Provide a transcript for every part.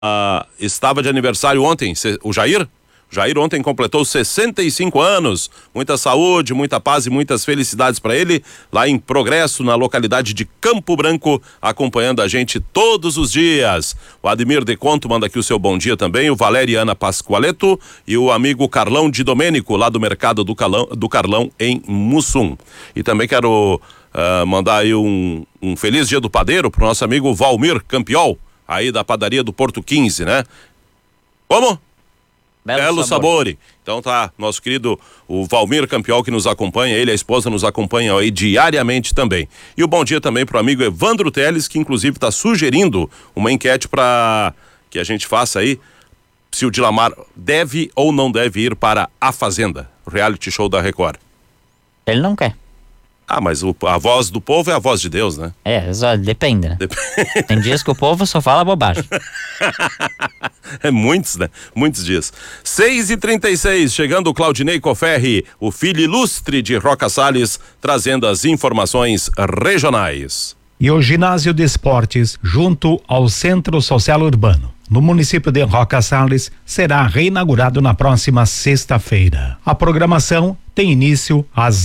estava de aniversário ontem, o Jair. Jair ontem completou 65 anos. Muita saúde, muita paz e muitas felicidades para ele, lá em Progresso, na localidade de Campo Branco, acompanhando a gente todos os dias. O Ademir de Conto manda aqui o seu bom dia também, o Valeriana Pascoaleto e o amigo Carlão de Domênico, lá do Mercado do Carlão, em Mussum. E também quero mandar aí um feliz dia do padeiro pro nosso amigo Valmir Campiol, aí da padaria do Porto 15, né? Como? Belo Sabor. Então tá, nosso querido o Valmir Campiol que nos acompanha, ele e a esposa nos acompanham aí diariamente também. E o bom dia também pro amigo Evandro Teles, que inclusive tá sugerindo uma enquete para que a gente faça aí se o Dilamar deve ou não deve ir para A Fazenda, o reality show da Record. Ele não quer. Mas a voz do povo é a voz de Deus, né? Depende, né? Tem dias que o povo só fala bobagem. Muitos, né? Muitos dias. 6h36, chegando o Claudinei Coferri, o filho ilustre de Roca Salles, trazendo as informações regionais. E o Ginásio de Esportes, junto ao Centro Social Urbano, no município de Roca Salles, será reinaugurado na próxima sexta-feira. A programação tem início às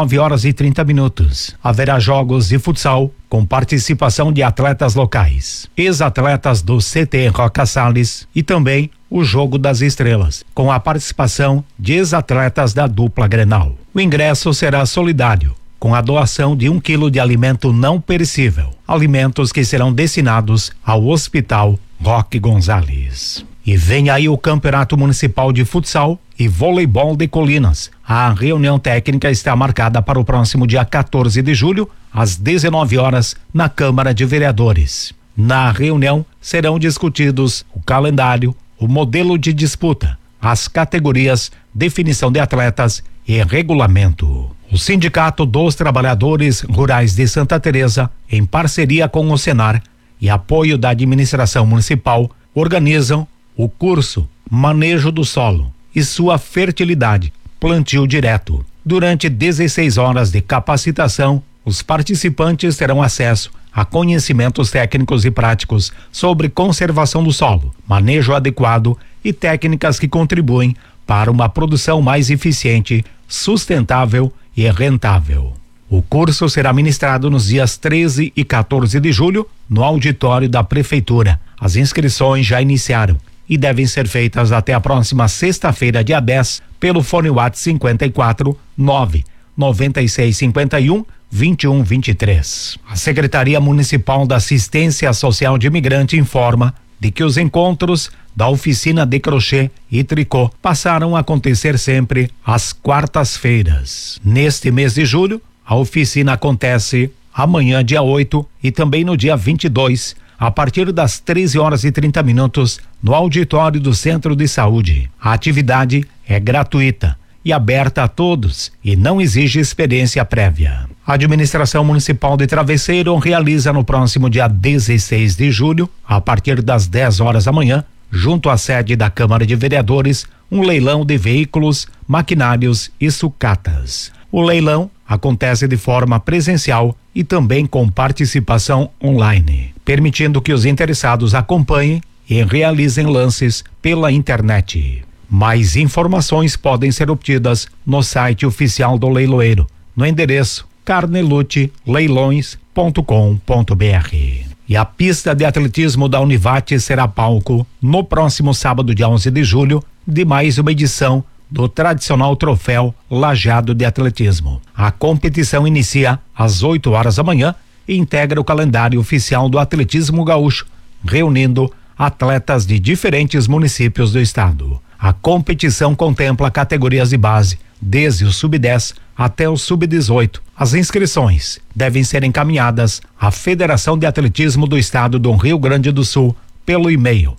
19h30. Haverá jogos de futsal com participação de atletas locais, ex-atletas do CT Roca Salles e também o Jogo das Estrelas, com a participação de ex-atletas da dupla Grenal. O ingresso será solidário, com a doação de 1 quilo de alimento não perecível, alimentos que serão destinados ao Hospital Roque Gonzalez. E vem aí o Campeonato Municipal de Futsal e Voleibol de Colinas. A reunião técnica está marcada para o próximo dia 14 de julho, às 19 horas, na Câmara de Vereadores. Na reunião serão discutidos o calendário, o modelo de disputa, as categorias, definição de atletas e regulamento. O Sindicato dos Trabalhadores Rurais de Santa Teresa, em parceria com o Senar e apoio da administração municipal, organizam o curso Manejo do Solo e sua fertilidade, plantio direto. Durante 16 horas de capacitação, os participantes terão acesso a conhecimentos técnicos e práticos sobre conservação do solo, manejo adequado e técnicas que contribuem para uma produção mais eficiente, sustentável e rentável. O curso será ministrado nos dias 13 e 14 de julho no auditório da Prefeitura. As inscrições já iniciaram e devem ser feitas até a próxima sexta-feira, dia 10, pelo fone WhatsApp 54 9 96 51 21 23. A Secretaria Municipal da Assistência Social de Imigrante informa de que os encontros da oficina de crochê e tricô passaram a acontecer sempre às quartas-feiras. Neste mês de julho, a oficina acontece amanhã, dia 8, e também no dia 22, a partir das 13h30, no auditório do Centro de Saúde. A atividade é gratuita e aberta a todos e não exige experiência prévia. A Administração Municipal de Travesseiro realiza no próximo dia 16 de julho, a partir das 10 horas da manhã, junto à sede da Câmara de Vereadores, um leilão de veículos, maquinários e sucatas. O leilão acontece de forma presencial e também com participação online, permitindo que os interessados acompanhem e realizem lances pela internet. Mais informações podem ser obtidas no site oficial do leiloeiro, no endereço carneluteleiloes.com.br. E a pista de atletismo da Univate será palco no próximo sábado, dia 11 de julho, de mais uma edição do tradicional troféu Lajado de Atletismo. A competição inicia às 8 horas da manhã e integra o calendário oficial do atletismo gaúcho, reunindo atletas de diferentes municípios do estado. A competição contempla categorias de base, desde o sub-10 até o sub-18. As inscrições devem ser encaminhadas à Federação de Atletismo do Estado do Rio Grande do Sul pelo e-mail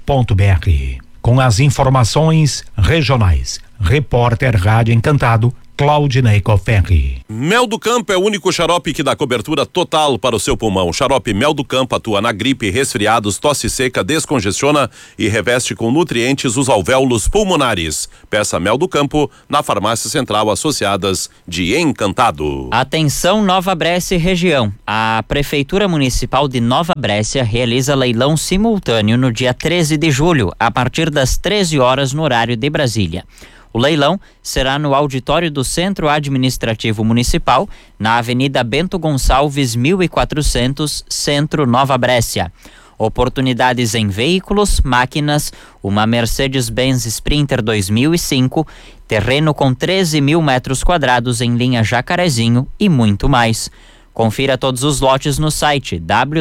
rs@cebat.org.br. Com as informações regionais, repórter Rádio Encantado, Claudinei Coferri. Mel do Campo é o único xarope que dá cobertura total para o seu pulmão. O xarope Mel do Campo atua na gripe, resfriados, tosse seca, descongestiona e reveste com nutrientes os alvéolos pulmonares. Peça Mel do Campo na Farmácia Central Associadas de Encantado. Atenção Nova Brécia e região. A Prefeitura Municipal de Nova Brécia realiza leilão simultâneo no dia 13 de julho, a partir das 13 horas no horário de Brasília. O leilão será no auditório do Centro Administrativo Municipal, na Avenida Bento Gonçalves, 1400, Centro, Nova Brécia. Oportunidades em veículos, máquinas, uma Mercedes-Benz Sprinter 2005, terreno com 13 mil metros quadrados em linha Jacarezinho e muito mais. Confira todos os lotes no site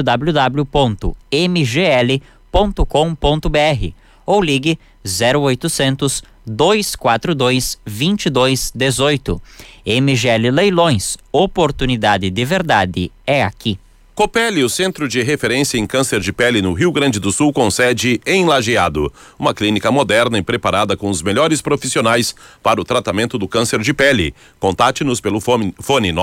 www.mgl.com.br ou ligue 0800 242 2218. MGL Leilões, oportunidade de verdade é aqui. Copeli, o centro de referência em câncer de pele no Rio Grande do Sul, com sede em Lajeado. Uma clínica moderna e preparada com os melhores profissionais para o tratamento do câncer de pele. Contate-nos pelo fone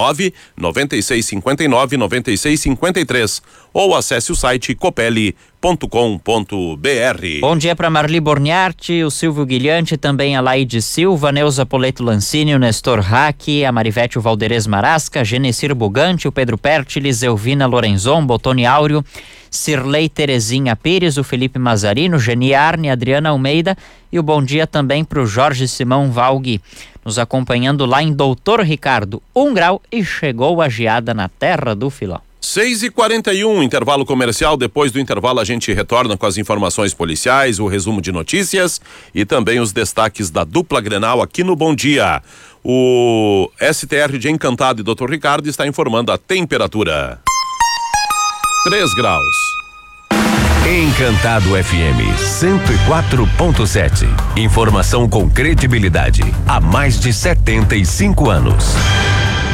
99659-9653 ou acesse o site copeli.com.br. Bom dia para Marli Borniarti, o Silvio Guilhante, também a Laide Silva, Neuza Poleto Lancini, o Nestor Hack, a Marivete, o Valderez Marasca, Genecir Bugante, o Pedro Pertiles, Elvina Lorenzon, Botoni Áureo, Cirlei Terezinha Pires, o Felipe Mazarino, Geni Arne, Adriana Almeida e o bom dia também para o Jorge Simão Valgui, nos acompanhando lá em Doutor Ricardo, 1 grau e chegou a geada na terra do Filó. 6h41, intervalo comercial. Depois do intervalo a gente retorna com as informações policiais, o resumo de notícias e também os destaques da dupla Grenal aqui no Bom Dia. O STR de Encantado e Dr. Ricardo está informando a temperatura. 3 graus. Encantado FM 104.7. Informação com credibilidade há mais de 75 anos.